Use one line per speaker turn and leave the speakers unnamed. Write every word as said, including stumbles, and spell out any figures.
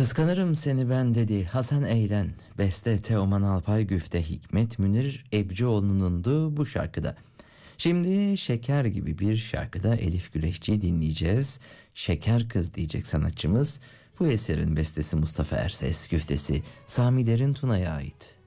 Kıskanırım seni ben dedi Hasan Eğlen. Beste Teoman Alpay, güfte Hikmet Münir Ebcioğlu'nundu bu şarkıda. Şimdi Şeker gibi bir şarkıda Elif Güleççi'yi dinleyeceğiz. Şeker Kız diyecek sanatçımız. Bu eserin bestesi Mustafa Erses, güftesi Sami Derin Tuna'ya ait.